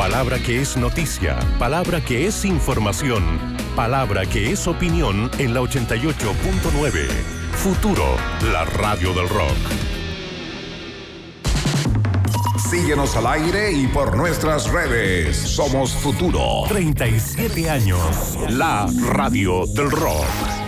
Palabra que es noticia, palabra que es información, palabra que es opinión en la 88.9. Futuro, la radio del rock. Síguenos al aire y por nuestras redes. Somos Futuro. 37 años. La radio del rock.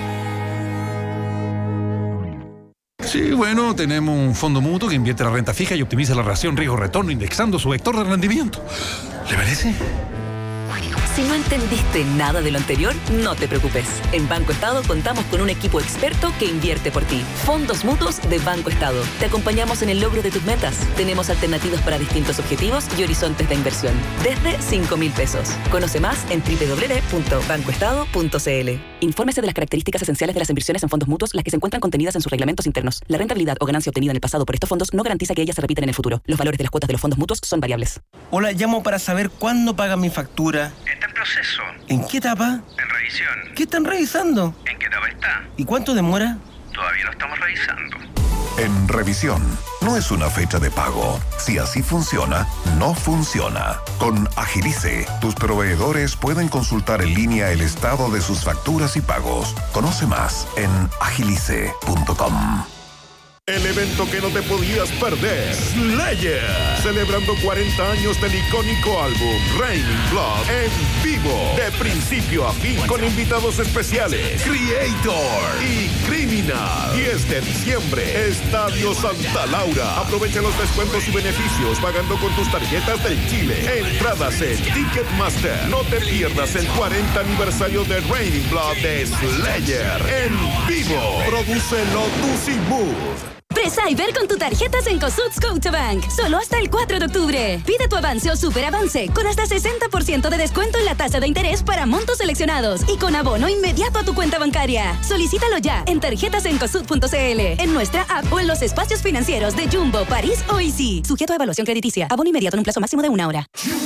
Sí, bueno, tenemos un fondo mutuo que invierte la renta fija y optimiza la relación riesgo-retorno indexando su vector de rendimiento. ¿Le parece? Si no entendiste nada de lo anterior, no te preocupes. En Banco Estado contamos con un equipo experto que invierte por ti. Fondos mutuos de Banco Estado. Te acompañamos en el logro de tus metas. Tenemos alternativas para distintos objetivos y horizontes de inversión. Desde 5.000 pesos. Conoce más en www.bancoestado.cl. Infórmese de las características esenciales de las inversiones en fondos mutuos, las que se encuentran contenidas en sus reglamentos internos. La rentabilidad o ganancia obtenida en el pasado por estos fondos no garantiza que ellas se repitan en el futuro. Los valores de las cuotas de los fondos mutuos son variables. Hola, llamo para saber cuándo pagan mi factura. Está en proceso. ¿En qué etapa? En revisión. ¿Qué están revisando? ¿En qué etapa está? ¿Y cuánto demora? Todavía lo estamos revisando. En revisión, no es una fecha de pago. Si así funciona, no funciona. Con Agilice, tus proveedores pueden consultar en línea el estado de sus facturas y pagos. Conoce más en agilice.com. El evento que no te podías perder, Slayer, celebrando 40 años del icónico álbum Raining Blood en vivo, de principio a fin, con invitados especiales, Creator y Criminal. 10 de diciembre, Estadio Santa Laura. Aprovecha los descuentos y beneficios pagando con tus tarjetas del Chile. Entradas en Ticketmaster. No te pierdas el 40 aniversario de Raining Blood de Slayer en vivo. Produce Lotus y Mood. Pre-Cyber con tu tarjeta Cencosud Scotiabank. Solo hasta el 4 de octubre. Pide tu avance o superavance con hasta 60% de descuento en la tasa de interés para montos seleccionados y con abono inmediato a tu cuenta bancaria. Solicítalo ya en tarjetasencosud.cl, en nuestra app o en los espacios financieros de Jumbo, París o Easy. Sujeto a evaluación crediticia. Abono inmediato en un plazo máximo de 1 hora.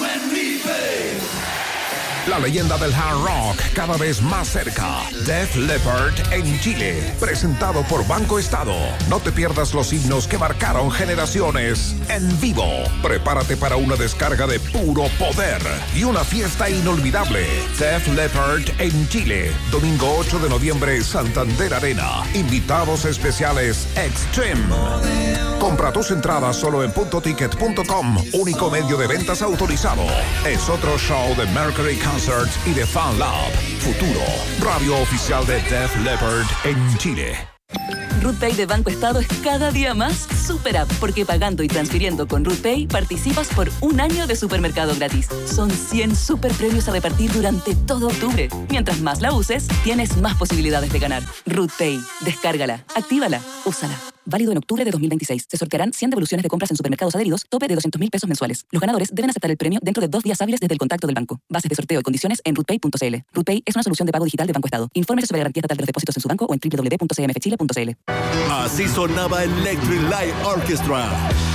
La leyenda del hard rock cada vez más cerca. Def Leppard en Chile. Presentado por Banco Estado. No te pierdas los himnos que marcaron generaciones en vivo. Prepárate para una descarga de puro poder y una fiesta inolvidable. Def Leppard en Chile. Domingo 8 de noviembre, Santander Arena. Invitados especiales Extreme. Compra tus entradas solo en puntoticket.com. Único medio de ventas autorizado. Es otro show de Mercury Concerts y de Fan Lab. Futuro, radio oficial de Def Leppard en Chile. RootPay de Banco Estado es cada día más super app, porque pagando y transfiriendo con RootPay participas por 1 año de supermercado gratis. Son 100 super premios a repartir durante todo octubre. Mientras más la uses, tienes más posibilidades de ganar. RootPay, descárgala, actívala, úsala. Válido en octubre de 2026. Se sortearán 100 devoluciones de compras en supermercados adheridos, tope de 200.000 pesos mensuales. Los ganadores deben aceptar el premio dentro de 2 días hábiles desde el contacto del banco. Bases de sorteo y condiciones en rootpay.cl. RootPay es una solución de pago digital de Banco Estado. Infórmese sobre la garantía estatal de los depósitos en su banco o en www.cmfchile.cl. Así sonaba Electric Light Orchestra.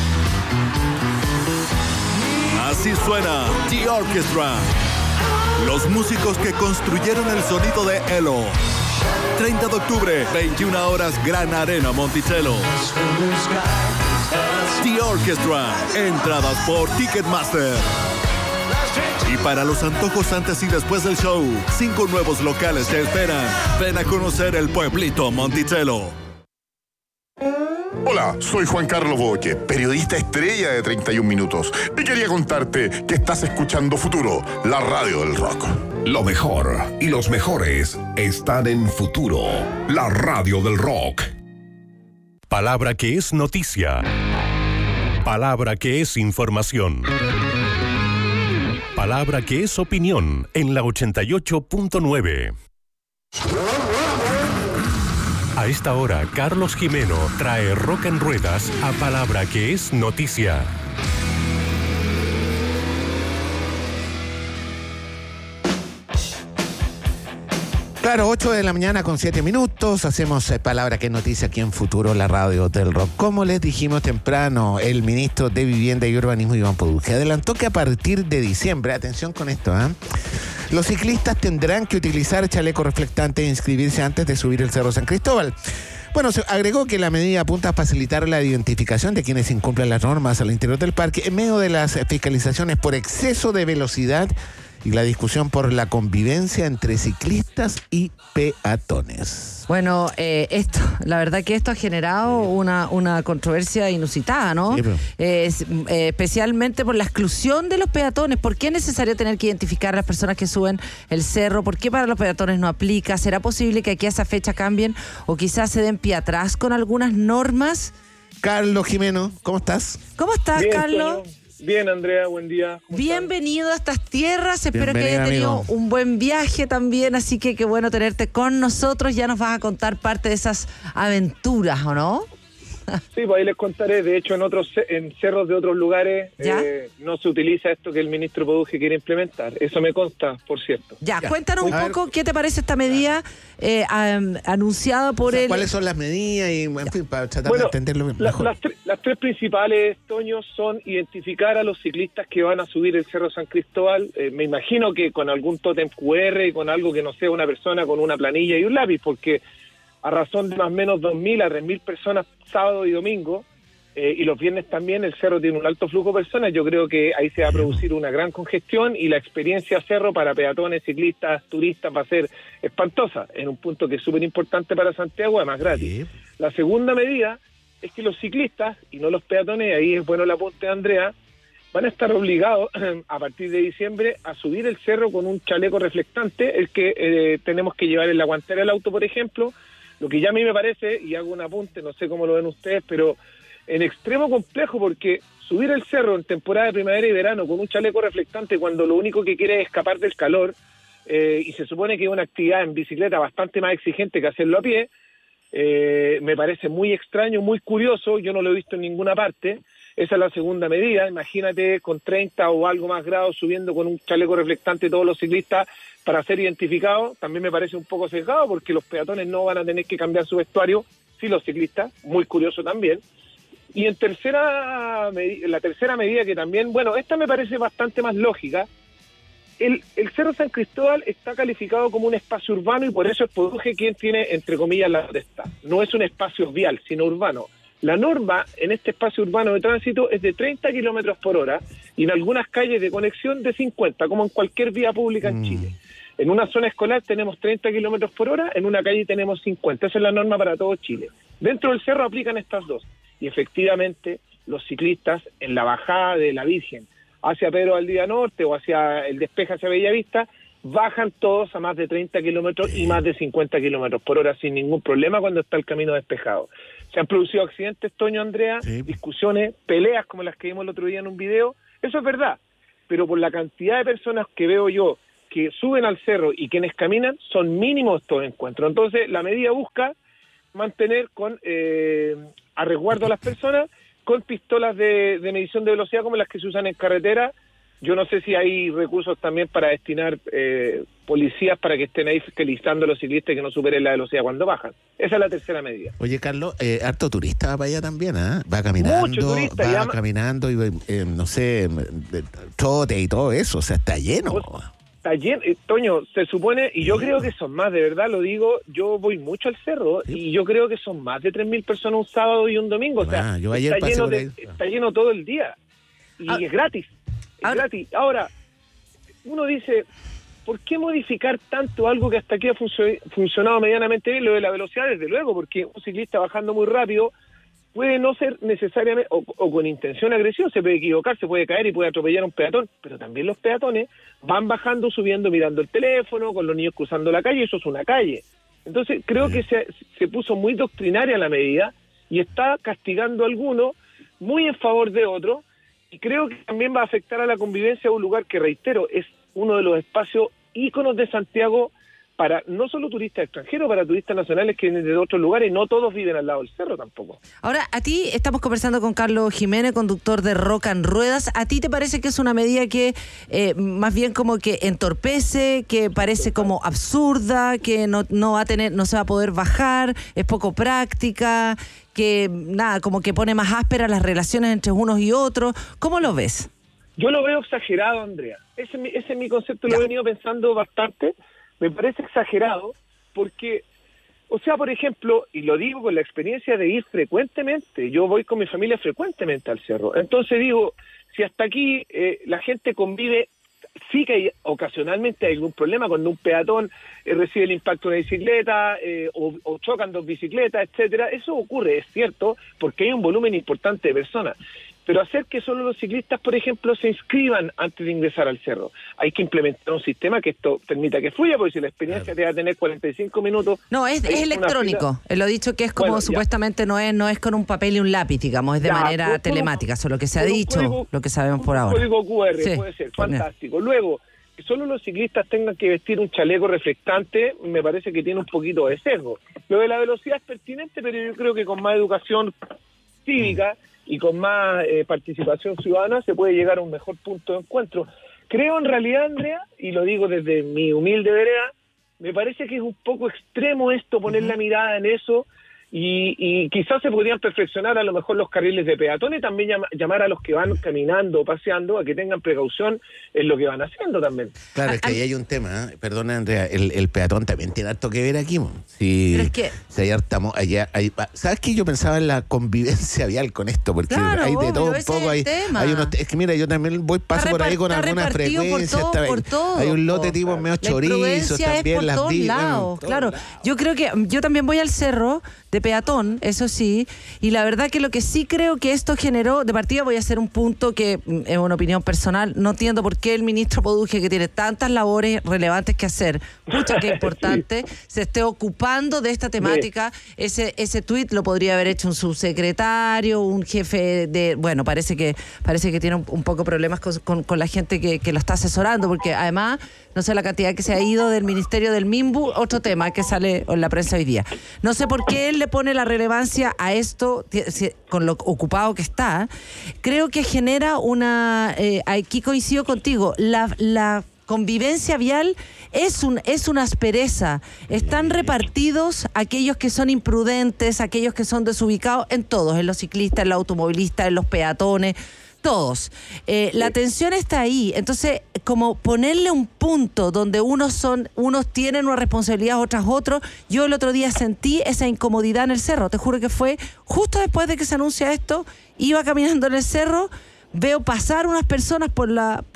Así suena The Orchestra. Los músicos que construyeron el sonido de Elo. 30 de octubre, 21 horas, Gran Arena Monticello. The Orchestra. Entradas por Ticketmaster. Y para los antojos antes y después del show, 5 nuevos locales te esperan. Ven a conocer el pueblito Monticello. Hola, soy Juan Carlos Boque, periodista estrella de 31 Minutos. Y quería contarte que estás escuchando Futuro, la radio del rock. Lo mejor y los mejores están en Futuro, la radio del rock. Palabra que es noticia. Palabra que es información. Palabra que es opinión en la 88.9. A esta hora, Carlos Jimeno trae Rock en Ruedas a Palabra que es noticia. Claro, 8 de la mañana con 7 minutos. Hacemos Palabra que es noticia aquí en Futuro, la radio del rock. Como les dijimos temprano, el ministro de Vivienda y Urbanismo, Iván Poduje, adelantó que a partir de diciembre, atención con esto, los ciclistas tendrán que utilizar chaleco reflectante e inscribirse antes de subir el Cerro San Cristóbal. Bueno, se agregó que la medida apunta a facilitar la identificación de quienes incumplen las normas al interior del parque en medio de las fiscalizaciones por exceso de velocidad y la discusión por la convivencia entre ciclistas y peatones. Bueno, la verdad que esto ha generado una controversia inusitada, ¿no? Sí, especialmente por la exclusión de los peatones. ¿Por qué es necesario tener que identificar a las personas que suben el cerro? ¿Por qué para los peatones no aplica? ¿Será posible que aquí a esa fecha cambien o quizás se den pie atrás con algunas normas? Carlos Jimeno, ¿cómo estás? ¿Cómo estás, Bien, Carlos? Toño. Bien, Andrea, buen día. Bienvenido a estas tierras, espero que Bienvenido, haya tenido amigo. un buen viaje también, así que qué bueno tenerte con nosotros, ya nos vas a contar parte de esas aventuras, ¿o no? Sí, pues ahí les contaré. De hecho, en cerros de otros lugares no se utiliza esto que el ministro Poduje quiere implementar. Eso me consta, por cierto. Ya. Cuéntanos un poco qué te parece esta medida anunciada por el... ¿Cuáles son las medidas? Y, en fin, para tratar de entenderlo mejor. Las tres principales, Toño, son identificar a los ciclistas que van a subir el Cerro San Cristóbal. Me imagino que con algún tótem QR y con algo que no sea una persona con una planilla y un lápiz, porque a razón de más o menos 2.000 a 3.000 personas sábado y domingo, y los viernes también el cerro tiene un alto flujo de personas. Yo creo que ahí se va a producir una gran congestión y la experiencia cerro para peatones, ciclistas, turistas va a ser espantosa, en un punto que es súper importante para Santiago, además gratis. La segunda medida es que los ciclistas, y no los peatones, ahí es bueno el apunte de Andrea, van a estar obligados a partir de diciembre a subir el cerro con un chaleco reflectante, el que tenemos que llevar en la guantera del auto, por ejemplo. Lo que ya a mí me parece, y hago un apunte, no sé cómo lo ven ustedes, pero en extremo complejo, porque subir el cerro en temporada de primavera y verano con un chaleco reflectante cuando lo único que quiere es escapar del calor, y se supone que es una actividad en bicicleta bastante más exigente que hacerlo a pie, me parece muy extraño, muy curioso, yo no lo he visto en ninguna parte. Esa es la segunda medida. Imagínate con 30 o algo más grados subiendo con un chaleco reflectante todos los ciclistas para ser identificados. También me parece un poco sesgado porque los peatones no van a tener que cambiar su vestuario, sí los ciclistas, muy curioso también. Y la tercera medida que también, bueno, esta me parece bastante más lógica. El Cerro San Cristóbal está calificado como un espacio urbano y por eso es Poduje quien tiene, entre comillas, la potestad. No es un espacio vial, sino urbano. La norma en este espacio urbano de tránsito es de 30 kilómetros por hora y en algunas calles de conexión de 50, como en cualquier vía pública en Chile. En una zona escolar tenemos 30 kilómetros por hora, en una calle tenemos 50. Esa es la norma para todo Chile. Dentro del cerro aplican estas dos. Y efectivamente, los ciclistas en la bajada de la Virgen hacia Pedro Valdivia Norte o hacia el despeje hacia Bellavista, bajan todos a más de 30 kilómetros y más de 50 kilómetros por hora sin ningún problema cuando está el camino despejado. Se han producido accidentes, Toño, Andrea, discusiones, peleas como las que vimos el otro día en un video. Eso es verdad, pero por la cantidad de personas que veo yo que suben al cerro y quienes caminan, son mínimos estos encuentros. Entonces, la medida busca mantener a resguardo a las personas con pistolas de medición de velocidad como las que se usan en carretera. Yo no sé si hay recursos también para destinar policías para que estén ahí fiscalizando a los ciclistas que no superen la velocidad cuando bajan. Esa es la tercera medida. Oye, Carlos, harto turista va para allá también, ¿ah? Va caminando, Mucho turista, caminando y no sé, trote y todo eso, o sea, está lleno. Está lleno, Toño, se supone, y yo creo que son más, de verdad lo digo, yo voy mucho al cerro y yo creo que son más de 3.000 personas un sábado y un domingo, o sea, yo ayer está lleno todo el día y es gratis. Gratis. Ahora, uno dice, ¿por qué modificar tanto algo que hasta aquí ha funcionado medianamente bien? Lo de la velocidad, desde luego, porque un ciclista bajando muy rápido puede no ser necesariamente, o con intención agresiva, se puede equivocar, se puede caer y puede atropellar a un peatón, pero también los peatones van bajando, subiendo, mirando el teléfono, con los niños cruzando la calle, eso es una calle. Entonces, creo que se puso muy doctrinaria la medida y está castigando a algunos muy en favor de otros. Y creo que también va a afectar a la convivencia de un lugar que, reitero, es uno de los espacios íconos de Santiago para no solo turistas extranjeros, para turistas nacionales que vienen de otros lugares, no todos viven al lado del cerro tampoco. Ahora, a ti estamos conversando con Carlos Jiménez, conductor de Roca en Ruedas. ¿A ti te parece que es una medida que más bien como que entorpece, que parece como absurda, que no se va a poder bajar, es poco práctica, que nada, como que pone más ásperas las relaciones entre unos y otros? ¿Cómo lo ves? Yo lo veo exagerado, Andrea. Ese es mi concepto, lo he venido pensando bastante. Me parece exagerado porque O sea, por ejemplo, y lo digo con la experiencia de ir frecuentemente, yo voy con mi familia frecuentemente al cerro, entonces digo, si hasta aquí la gente convive, sí que hay, ocasionalmente hay algún problema cuando un peatón recibe el impacto de una bicicleta o chocan dos bicicletas, etcétera. Eso ocurre, es cierto, porque hay un volumen importante de personas. Pero hacer que solo los ciclistas, por ejemplo, se inscriban antes de ingresar al cerro. Hay que implementar un sistema que esto permita que fluya, porque si la experiencia te va a tener 45 minutos... No, es electrónico. Lo he dicho que es como supuestamente no es con un papel y un lápiz, digamos, es de manera telemática, solo que se ha dicho, lo que sabemos por ahora. Código QR puede ser, fantástico. Luego, que solo los ciclistas tengan que vestir un chaleco reflectante, me parece que tiene un poquito de sesgo. Lo de la velocidad es pertinente, pero yo creo que con más educación cívica y con más participación ciudadana se puede llegar a un mejor punto de encuentro. Creo en realidad, Andrea, y lo digo desde mi humilde vereda, me parece que es un poco extremo esto, poner la mirada en eso, y quizás se podrían perfeccionar a lo mejor los carriles de peatones, también llamar a los que van caminando o paseando a que tengan precaución en lo que van haciendo también. Claro, es que ahí hay un tema, perdona Andrea, el peatón también tiene harto que ver aquí, si, pero es que si ¿sabes qué? Yo pensaba en la convivencia vial con esto, porque claro, hay de todo un poco, hay es que mira, yo también paso por ahí con alguna frecuencia, hay un lote tipo medio chorizos también, las lados, claro. Yo creo que yo también voy al cerro de peatón, eso sí, y la verdad que lo que sí creo que esto generó, de partida voy a hacer un punto que es una opinión personal, no entiendo por qué el ministro Poduje, que tiene tantas labores relevantes que hacer, mucho que importante, se esté ocupando de esta temática. Ese tuit lo podría haber hecho un subsecretario, un jefe de, bueno, parece que tiene un poco problemas con la gente que lo está asesorando, porque además, no sé la cantidad que se ha ido del Ministerio del MIMBU, otro tema que sale en la prensa hoy día. No sé por qué él le pone la relevancia a esto con lo ocupado que está. Creo que genera aquí coincido contigo, la convivencia vial es una aspereza. Están repartidos aquellos que son imprudentes, aquellos que son desubicados, en todos, en los ciclistas, en los automovilistas, en los peatones, todos. La tensión está ahí. Entonces, como ponerle un punto donde unos tienen una responsabilidad, otros. Yo el otro día sentí esa incomodidad en el cerro. Te juro que fue justo después de que se anuncia esto, iba caminando en el cerro, veo pasar unas personas por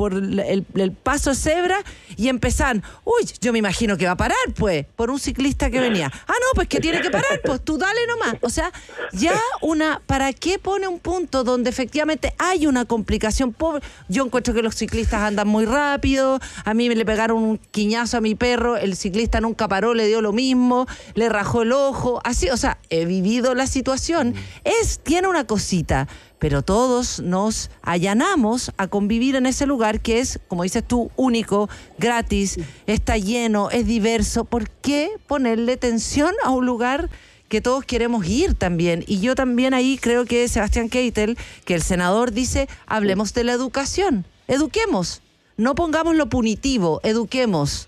el paso de cebra y empezar, yo me imagino que va a parar, pues, por un ciclista que venía. Pues que tiene que parar, pues tú dale nomás. O sea, ya ¿para qué pone un punto donde efectivamente hay una complicación? Yo encuentro que los ciclistas andan muy rápido, a mí me le pegaron un quiñazo a mi perro, el ciclista nunca paró, le dio lo mismo, le rajó el ojo, así, o sea, he vivido la situación. Tiene una cosita, pero todos nos allanamos a convivir en ese lugar que es, como dices tú, único, gratis, está lleno, es diverso. ¿Por qué ponerle tensión a un lugar que todos queremos ir también? Y yo también ahí creo que Sebastián Keitel, que el senador dice, hablemos de la educación, eduquemos, no pongamos lo punitivo, eduquemos.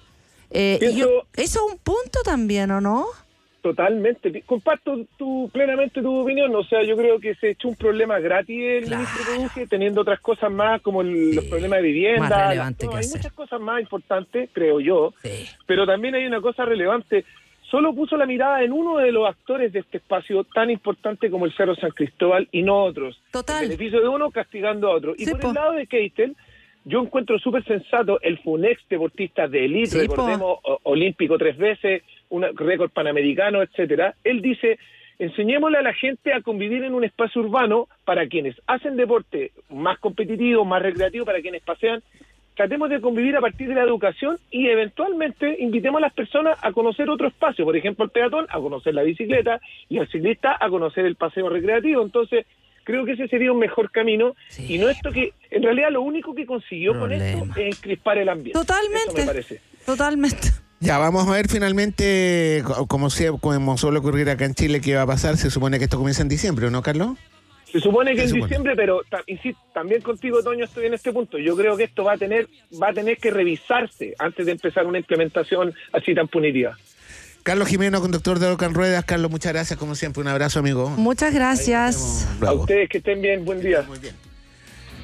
Eso es un punto también, ¿o no? Totalmente, comparto plenamente tu opinión. O sea, yo creo que se echó un problema gratis el ministro Poduje, teniendo otras cosas más como los problemas de vivienda. Hay muchas cosas más importantes, creo yo, pero también hay una cosa relevante. Solo puso la mirada en uno de los actores de este espacio tan importante como el Cerro San Cristóbal y no otros. Total. El beneficio de uno castigando a otro. Y por el lado de Keitel, yo encuentro súper sensato, él fue un ex deportista de élite, recordemos, olímpico 3 veces, un récord panamericano, etcétera. Él dice, enseñémosle a la gente a convivir en un espacio urbano para quienes hacen deporte más competitivo, más recreativo, para quienes pasean. Tratemos de convivir a partir de la educación y eventualmente invitemos a las personas a conocer otro espacio, por ejemplo al peatón a conocer la bicicleta y al ciclista a conocer el paseo recreativo. Entonces, creo que ese sería un mejor camino y no esto que, en realidad lo único que consiguió con esto es encrispar el ambiente. Totalmente. Eso me parece. Totalmente. Ya, vamos a ver finalmente, como suele ocurrir acá en Chile, qué va a pasar. Se supone que esto comienza en diciembre, ¿no, Carlos? Se supone que en diciembre, pero insisto, también contigo, Toño, estoy en este punto. Yo creo que esto va a tener que revisarse antes de empezar una implementación así tan punitiva. Carlos Jimeno, conductor de Roca en Ruedas. Carlos, muchas gracias, como siempre. Un abrazo, amigo. Muchas gracias. A ustedes, que estén bien. Buen día. Muy bien.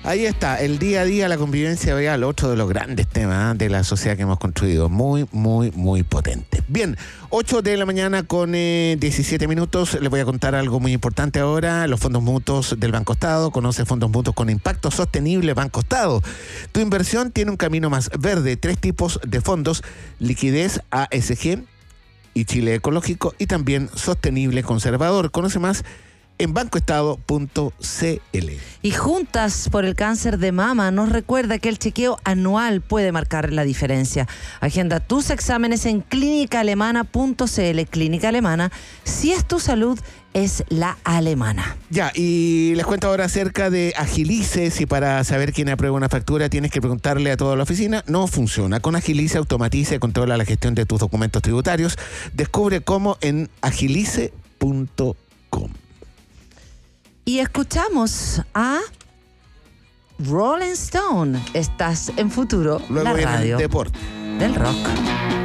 Ahí está, el día a día, la convivencia real, otro de los grandes temas de la sociedad que hemos construido. Muy, muy, muy potente. Bien, 8 de la mañana con 17 minutos. Les voy a contar algo muy importante ahora. Los fondos mutuos del Banco Estado. Conoce fondos mutuos con impacto sostenible Banco Estado. Tu inversión tiene un camino más verde. 3 tipos de fondos: liquidez, ASG y Chile Ecológico, y también sostenible conservador. Conoce más en bancoestado.cl. Y Juntas por el Cáncer de Mama nos recuerda que el chequeo anual puede marcar la diferencia. Agenda tus exámenes en clínicaalemana.cl. Clínica Alemana, si es tu salud, es la alemana. Ya, y les cuento ahora acerca de Agilice. Si para saber quién aprueba una factura tienes que preguntarle a toda la oficina, no funciona. Con Agilice automatiza y controla la gestión de tus documentos tributarios. Descubre cómo en agilice.com. Y escuchamos a Rolling Stone. Estás en Futuro, Luego la viene el radio deporte del rock.